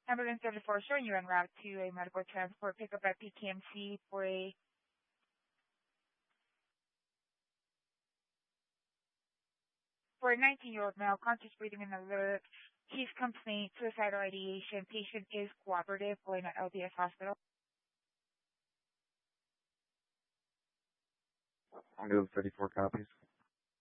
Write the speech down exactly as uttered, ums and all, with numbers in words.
Ambulance seventy-four, showing you en route to a medical transport pickup at P K M C for a for a nineteen-year-old male, conscious breathing and alert. Chief complaint, suicidal ideation. Patient is cooperative, going to L B S Hospital. Ambulance thirty-four copies.